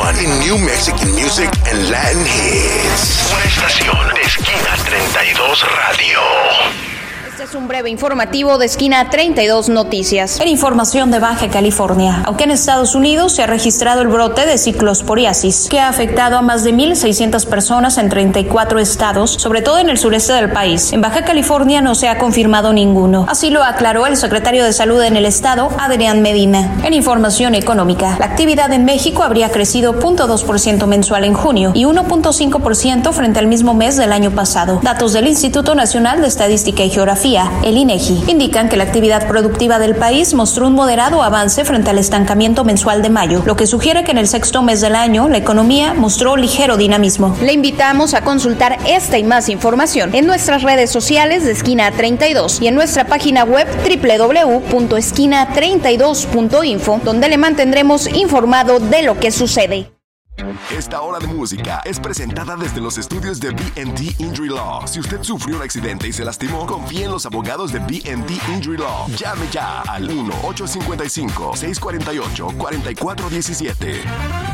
one in New Mexican music and Latin hits. Una estación de Esquina 32 Radio. Este es un breve informativo de Esquina 32 Noticias. En información de Baja California, aunque en Estados Unidos se ha registrado el brote de ciclosporiasis, que ha afectado a más de 1,600 personas en 34 estados, sobre todo en el sureste del país. En Baja California no se ha confirmado ninguno. Así lo aclaró el secretario de Salud en el estado, Adrián Medina. En información económica, la actividad en México habría crecido 0.2% mensual en junio y 1.5% frente al mismo mes del año pasado. Datos del Instituto Nacional de Estadística y Geografía, el INEGI, indican que la actividad productiva del país mostró un moderado avance frente al estancamiento mensual de mayo, lo que sugiere que en el sexto mes del año la economía mostró ligero dinamismo. Le invitamos a consultar esta y más información en nuestras redes sociales de Esquina 32 y en nuestra página web www.esquina32.info, donde le mantendremos informado de lo que sucede. Esta hora de música es presentada desde los estudios de B&D Injury Law. Si usted sufrió un accidente y se lastimó, confíe en los abogados de B&D Injury Law. Llame ya al 1-855-648-4417.